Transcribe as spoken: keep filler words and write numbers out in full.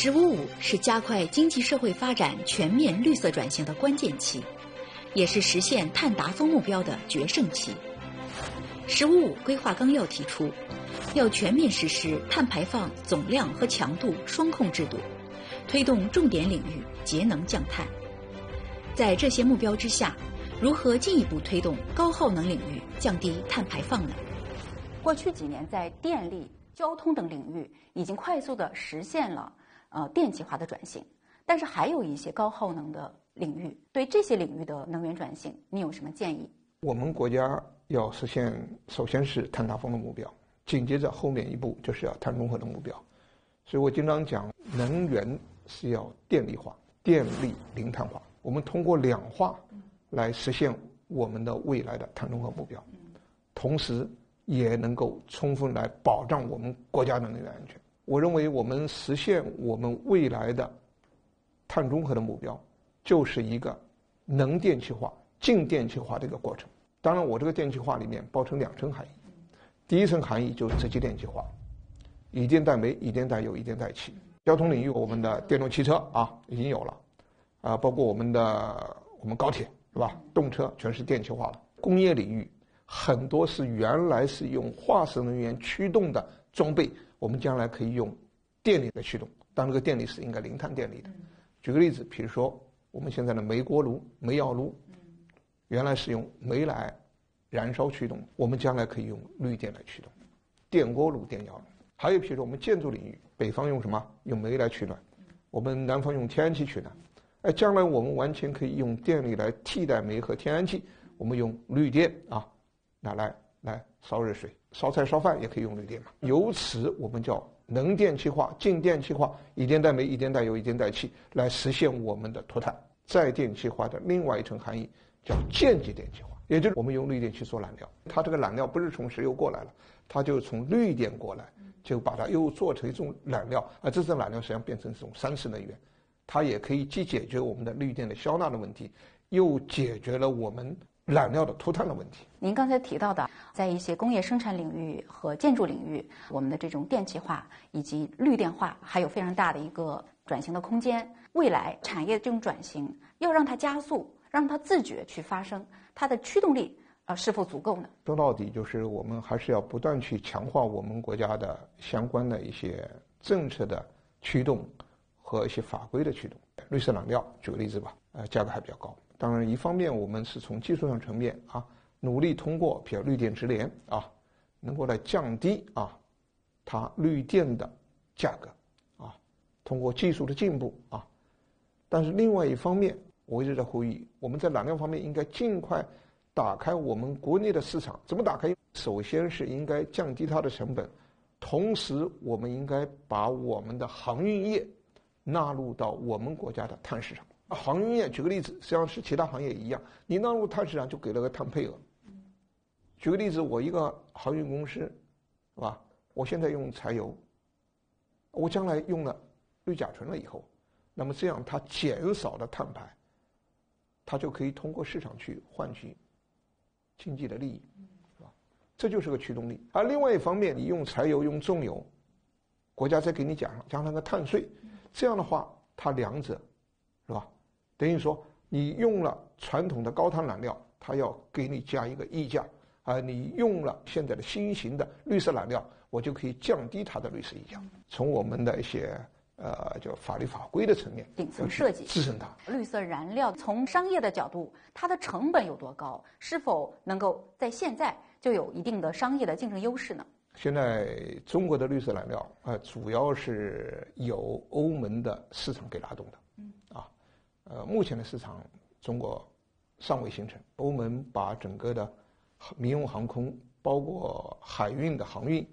十五五是加快经济社会发展全面绿色转型的关键期，也是实现碳达峰目标的决胜期。十五五规划纲要提出，要全面实施碳排放总量和强度双控制度，推动重点领域节能降碳。在这些目标之下，如何进一步推动高耗能领域降低碳排放呢？ 过去几年，在电力、交通等领域已经快速地实现了呃电气化的转型，但是还有一些高耗能的领域，对这些领域的能源转型，你有什么建议？ 我们国家要实现，首先是碳达峰的目标，紧接着后面一步就是要碳中和的目标。所以我经常讲，能源是要电力化，电力零碳化。我们通过两化来实现我们的未来的碳中和目标，同时也能够充分来保障我们国家的能源安全。我认为我们实现我们未来的碳中和的目标，就是一个能电气化、净电气化的一个过程。当然，我这个电气化里面包成两层含义，第一层含义就是直接电气化，以电带煤、以电带油、以电带气。交通领域，我们的电动汽车啊已经有了，啊、呃，包括我们的我们高铁是吧？动车全是电气化了。工业领域很多是原来是用化石能源驱动的装备，我们将来可以用电力来驱动，当这个电力是应该零碳电力的。举个例子，比如说我们现在的煤锅炉、煤窑炉，原来是用煤来燃烧驱动，我们将来可以用绿电来驱动，电锅炉、电窑炉。还有比如说我们建筑领域，北方用什么？用煤来取暖，我们南方用天然气取暖。哎，将来我们完全可以用电力来替代煤和天然气，我们用绿电啊，拿来来烧热水、烧菜、烧饭也可以用绿电嘛。由此我们叫能电气化、净电气化，以电带煤、以电带油、以电带气，来实现我们的脱碳。再电气化的另外一层含义叫间接电气化，也就是我们用绿电去做燃料，它这个燃料不是从石油过来了，它就从绿电过来，就把它又做成一种燃料，而这种燃料实际上变成这种三次能源，它也可以既解决我们的绿电的消纳的问题，又解决了我们燃料的脱碳的问题。 您刚才提到的，在一些工业生产领域和建筑领域，我们的这种电气化以及绿电化还有非常大的一个转型的空间。未来产业这种转型要让它加速，让它自觉去发生，它的驱动力呃是否足够呢？ 说到底就是我们还是要不断去强化我们国家的相关的一些政策的驱动和一些法规的驱动。绿色燃料举个例子吧，呃，价格还比较高。当然，一方面我们是从技术上层面啊，努力通过比如绿电直联啊，能够来降低啊它绿电的价格啊，通过技术的进步啊。但是另外一方面，我一直在呼吁，我们在燃料方面应该尽快打开我们国内的市场。怎么打开？首先是应该降低它的成本，同时我们应该把我们的航运业纳入到我们国家的碳市场。航运业举个例子，实际上是其他行业一样，你纳入碳市场就给了个碳配额。举个例子，我一个航运公司，是吧？我现在用柴油，我将来用了氯甲醇了以后，那么这样它减少的碳排，它就可以通过市场去换取经济的利益，是吧？这就是个驱动力。而另外一方面，你用柴油、用重油，国家再给你加上加上个碳税，这样的话，它两者，是吧？等于说你用了传统的高碳燃料，它要给你加一个溢价，而你用了现在的新型的绿色燃料，我就可以降低它的绿色溢价。从我们的一些呃叫法律法规的层面， 顶层设计支撑它。 绿色燃料从商业的角度，它的成本有多高？是否能够在现在就有一定的商业的竞争优势呢？ 现在中国的绿色燃料呃主要是由欧盟的市场给拉动的。嗯啊。呃，目前的市场中国尚未形成。欧盟把整个的民用航空，包括海运的航运